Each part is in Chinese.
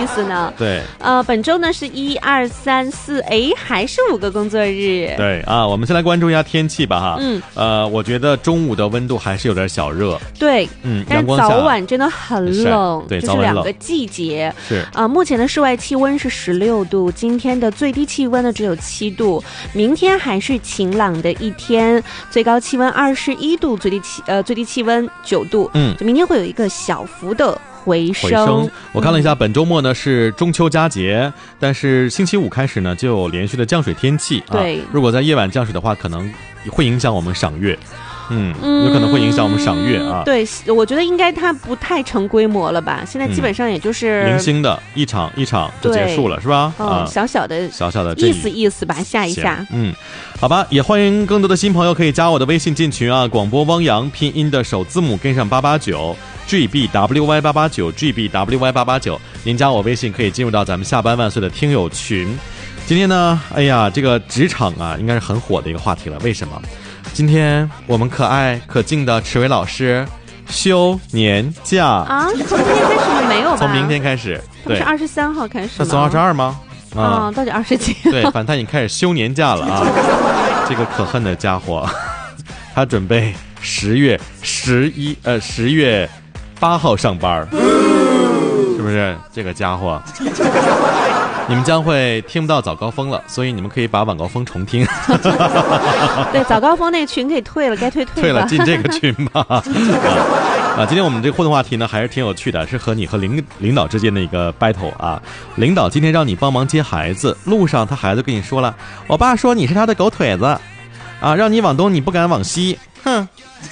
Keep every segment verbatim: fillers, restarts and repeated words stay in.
意思呢。 对， 呃，本周呢是一二三四，哎，还是五个工作日。 对啊，我们先来关注一下天气吧哈。 嗯， 呃，我觉得中午的温度还是有点小热。 对， 嗯， 但是早晚真的很冷， 对， 就是两个季节。 是啊、呃，目前的室外气温是十六度，今天的最低气温呢只有七度，明天还是晴朗的一天，最高气温二十一度，最低气呃最低气温九度。 嗯， 就明天会有一个小幅的回升。 回升。我看了一下，本周末呢是中秋佳节，但是星期五开始呢就有连续的降水天气。 对、 啊，如果在夜晚降水的话，可能会影响我们赏月。嗯，有可能会影响我们赏月啊。 对，我觉得应该它不太成规模了吧？现在基本上也就是、 嗯、零星的一场一场就结束了，是吧？ 嗯、啊，小小的小小的意思意思，把它下一下。 嗯，好吧，也欢迎更多的新朋友可以加我的微信进群啊。广播汪洋拼音的首字母跟上八八九 G B W Y 八八九 G B W Y 八八九，您加我微信可以进入到咱们下班万岁的听友群。今天呢，哎呀，这个职场啊，应该是很火的一个话题了。为什么？今天我们可爱可敬的池伟老师休年假啊！从今天开始吗？没有吧？ 从明天开始， 对，是二十三号开始。 那从二十二吗？ 啊、哦，到底二十几？ 对，反正他已经开始休年假了啊！这个可恨的家伙，他准备十月十一呃十月八号上班，是不是？这个家伙。你们将会听不到早高峰了，所以你们可以把晚高峰重听。 对，早高峰那群可以退了，该退退退了，进这个群吧。啊, 啊，今天我们这个互动话题呢，还是挺有趣的，是和你和领领导之间的一个 battle 啊。领导今天让你帮忙接孩子，路上他孩子跟你说了，我爸说你是他的狗腿子，啊，让你往东你不敢往西，哼。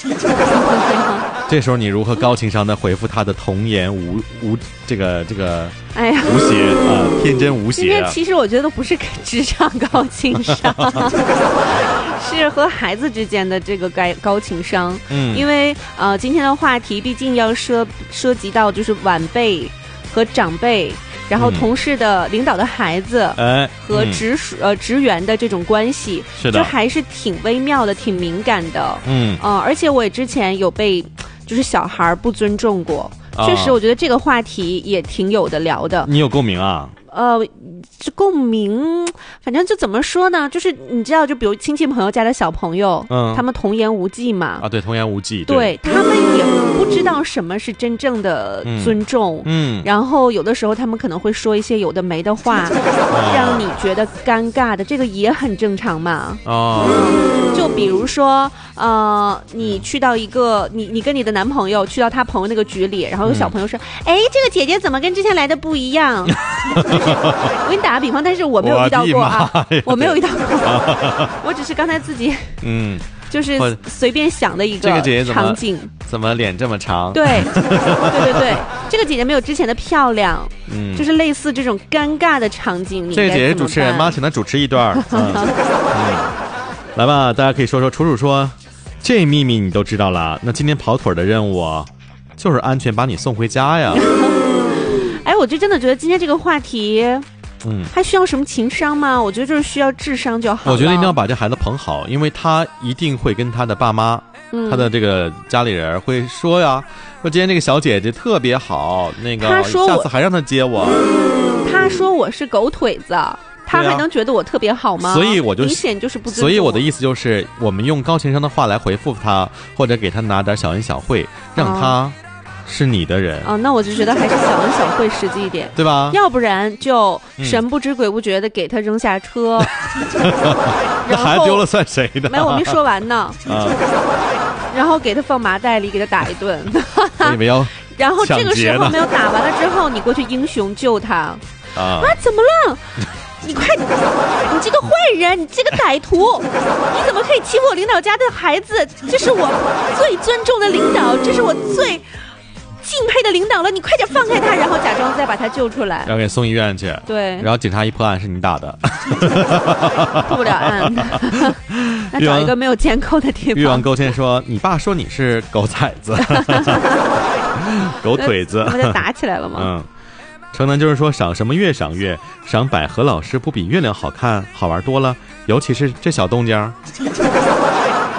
这时候你如何高情商的回复他的童言无无这个这个哎呀无邪啊、呃、天真无邪、啊、 今天其实我觉得不是职场高情商是和孩子之间的这个高高情商。嗯，因为呃今天的话题毕竟要涉涉及到就是晚辈和长辈，然后同事的领导的孩子，哎，和直属、嗯、呃职员的这种关系， 是的， 就还是挺微妙的，挺敏感的。嗯，呃，而且我也之前有被就是小孩不尊重过，哦、确实我觉得这个话题也挺有的聊的。 你有共鸣啊？ 呃，这共鸣，反正就怎么说呢？就是你知道，就比如亲戚朋友家的小朋友，嗯，他们童言无忌嘛。 啊，对，童言无忌。 对，对他们也不知道什么是真正的尊重。嗯。嗯然后有的时候他们可能会说一些有的没的话，嗯、让你觉得尴尬的，这个也很正常嘛。哦。嗯、就比如说，呃，你去到一个，你你跟你的男朋友去到他朋友那个局里，然后有小朋友说：“哎、嗯，这个姐姐怎么跟之前来的不一样？”我给你打个比方，但是我没有遇到过啊，我没有遇到过，我只是刚才自己嗯，就是随便想的一个场景。这个姐姐怎么怎么脸这么长？ 对，对对对，这个姐姐没有之前的漂亮，嗯，就是类似这种尴尬的场景。 这个姐姐主持人吗？请她主持一段。嗯嗯、来吧，大家可以说说，楚楚说，这秘密你都知道了，那今天跑腿的任务就是安全把你送回家呀。 哎，我就真的觉得今天这个话题，嗯，还需要什么情商吗？我觉得就是需要智商就好了。 我觉得一定要把这孩子捧好，因为他一定会跟他的爸妈、嗯、他的这个家里人会说呀，说今天这个小姐姐特别好，那个他说下次还让她接我。 他说我是狗腿子，他还能觉得我特别好吗？ 所以我就明显就是不尊重。 所以我的意思就是，我们用高情商的话来回复他，或者给他拿点小恩小惠，让他、哦。是你的人啊、哦，那我就觉得还是小恩小惠实际一点， 对吧？ 要不然就神不知鬼不觉的给他扔下车， 嗯、然后孩子丢了算谁的？ 没有，我没说完呢。啊、然后给他放麻袋里，给他打一顿。 我以为要然后这个时候没有打完了之后，你过去英雄救他啊啊！怎么了？你快，你这个坏人，你这个歹徒，你怎么可以欺负我领导家的孩子？这是我最尊重的领导，这是我最敬佩的领导了，你快点放开他，然后假装再把他救出来， 要给送医院去。 对， 然后警察一破案是你打的， 破不了案。那找一个没有监控的地方。 欲望勾芡说：“你爸说你是狗崽子，狗腿子。” 那不就打起来了吗？ 嗯。城南就是说，赏什么月赏月，赏百合老师不比月亮好看好玩多了，尤其是这小动静。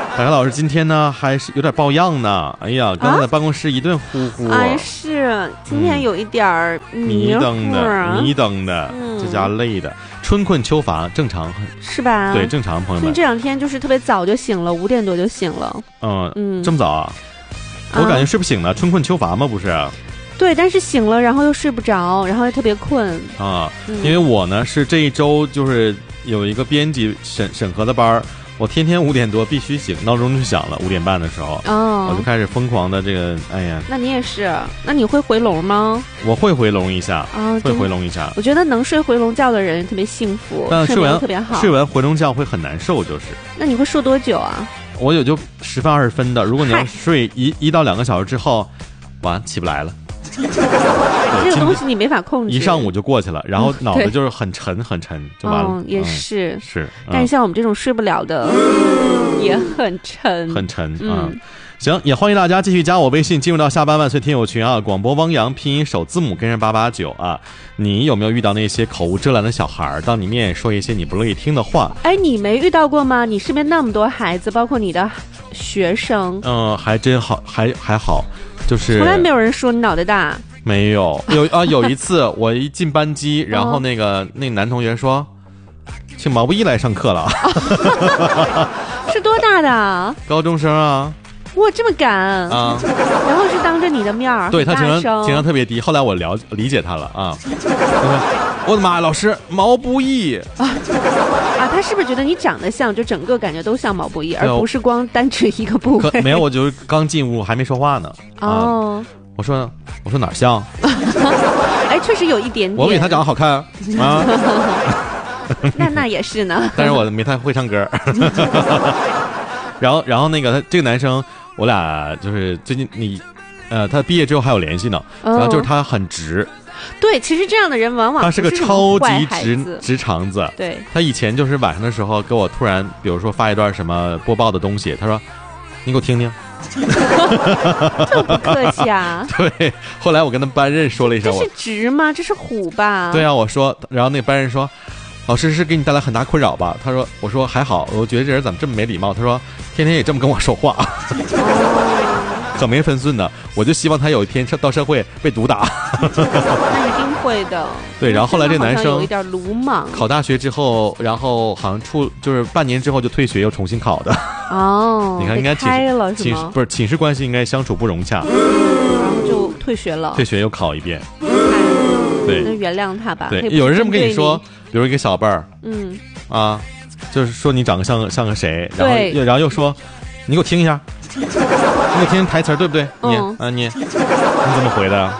凯凯老师今天呢还是有点抱恙呢。哎呀，刚才在办公室一顿呼呼。 啊、哎，是今天有一点迷瞪的，迷瞪的，这家累的。春困秋乏，正常是吧？ 对，正常，朋友们。 这两天就是特别早就醒了，五点多就醒了。 嗯嗯，这么早啊？我感觉睡不醒呢，春困秋乏吗？不是？ 对，但是醒了，然后又睡不着，然后又特别困啊。嗯、因为我呢是这一周就是有一个编辑审审核的班儿。我天天五点多必须醒，闹钟就响了，五点半的时候，哦，我就开始疯狂的这个，哎呀， 那你也是？那你会回笼吗？ 我会回笼一下，啊、哦，会回笼一下。 我觉得能睡回笼觉的人特别幸福， 但睡完特别好， 睡完回笼觉会很难受，就是。 那你会睡多久啊？ 我有就十分二十分的，如果你要睡一一到两个小时之后，完起不来了。 这个东西你没法控制， 一上午就过去了，然后脑子就是很沉很沉，就完了。 嗯，也是、 嗯、是， 但是像我们这种睡不了的，嗯、也很沉， 很沉啊。嗯、行，也欢迎大家继续加我微信，进入到下班万岁听友群啊，广播汪洋拼音首字母跟上八八九啊。你有没有遇到那些口无遮拦的小孩，当你面说一些你不乐意听的话？ 哎，你没遇到过吗？你身边那么多孩子，包括你的学生， 嗯，还真好，还还好。就是从来没有人说你脑袋大， 没有有啊，有一次我一进班级，然后那个、哦、那个男同学说，请毛不易来上课了， 是多大的？ 高中生啊！ 哇，这么敢啊！然后是当着你的面儿， 对他情商情商特别低。后来我了理解他了啊，我的妈，老师毛不易啊啊！他是不是觉得你长得像，就整个感觉都像毛不易，而不是光单指一个部位？ 没有，我就是刚进屋还没说话呢。哦，啊、我说我说哪儿像？ 哎，确实有一点点。 我比他长得好看啊。 那那也是呢。 但是我没太会唱歌。然后然后那个他这个男生，我俩就是最近你，呃，他毕业之后还有联系呢。哦、然后就是他很直。 对，其实这样的人往往他是个超级直直肠子。 对， 他以前就是晚上的时候给我突然，比如说发一段什么播报的东西，他说：“你给我听听。” 这不客气啊。 对，后来我跟他班任说了一声：“ 这是直吗？这是虎吧？” 对啊，我说，然后那个班任说：“老师是给你带来很大困扰吧？”他说：“我说还好，我觉得这人怎么这么没礼貌？”他说：“天天也这么跟我说话。”可没分寸的，我就希望他有一天到社会被毒打。 那一定会的。 对，然后后来这男生有一点鲁莽。 考大学之后，然后好像出就是半年之后就退学，又重新考的。 哦， 你看应该开了是吗？ 不是寝室关系应该相处不融洽， 然后就退学了。 退学又考一遍。对， 那原谅他吧。 对，有人这么跟你说，比如一个小辈儿，嗯啊，就是说你长得像像个谁，然后又然后又说，你给我听一下。你有听台词对不对？你、嗯、啊你，你怎么回的？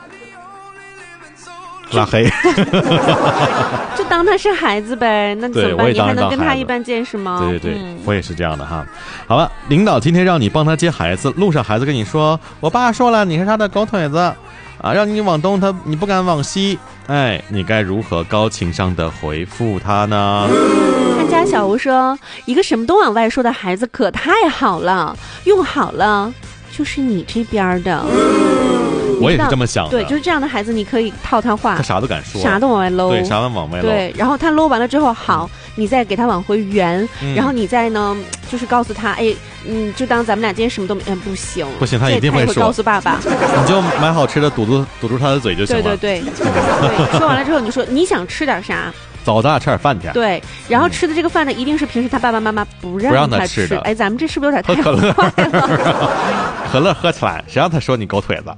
拉黑。 就当他是孩子呗，那怎么办？你还能跟他一般见识吗？ 对对对、嗯，我也是这样的哈。好了，领导今天让你帮他接孩子，路上孩子跟你说，我爸说了你是他的狗腿子啊，让你往东他你不敢往西，哎，你该如何高情商的回复他呢？ 看家小吴说，一个什么都往外说的孩子可太好了，用好了就是你这边的。 我也是这么想的。 对，就是这样的孩子，你可以套他话， 他啥都敢说， 啥都往外搂， 对，啥都往外搂。 对，然后他搂完了之后，好，你再给他往回圆，嗯、然后你再呢，就是告诉他，哎，嗯，就当咱们俩今天什么都没，嗯，不行， 不行，他一定会说， 会告诉爸爸， 你就买好吃的堵住堵住他的嘴就行了。 对对对，对，说完了之后，你说你想吃点啥？ 走，咱俩吃点饭去。 对，然后吃的这个饭呢，一定是平时他爸爸妈妈不让 他, 不让他吃的。 哎，咱们这是不是有点太可乐？可乐喝起来，谁让他说你狗腿子？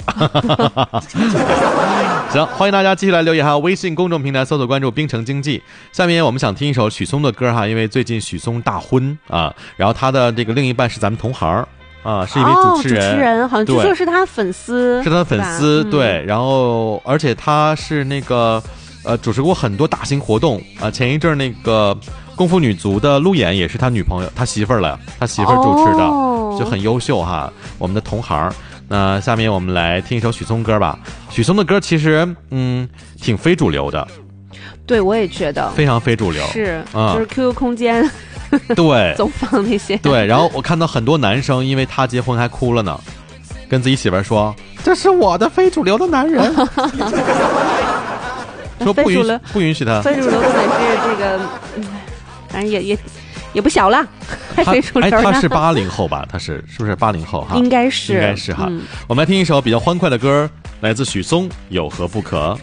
行，欢迎大家继续来留言哈，微信公众平台搜索关注冰城经济。下面我们想听一首许嵩的歌哈，因为最近许嵩大婚啊，然后他的这个另一半是咱们同行。啊，是一位主持人， 哦、主持人好像据说是他粉丝， 是他的粉丝，对、嗯，然后而且他是那个。呃，主持过很多大型活动啊、呃。前一阵那个功夫女足的路演也是他女朋友，他媳妇儿了，他媳妇儿主持的，哦、就很优秀哈。我们的同行。那下面我们来听一首许嵩歌吧。许嵩的歌其实嗯挺非主流的， 对我也觉得非常非主流， 是，嗯、就是 Q Q 空间对总放那些。 对，然后我看到很多男生因为他结婚还哭了呢，跟自己媳妇儿说：“这是我的非主流的男人。”说不允不允许他非主流的得是这个，嗯，反正也也也不小了，还没出溜呢。 哎，他是八零后吧？他是是不是八零后哈？ 应该是， 应该是哈。嗯、我们来听一首比较欢快的歌，来自许嵩，《有何不可》。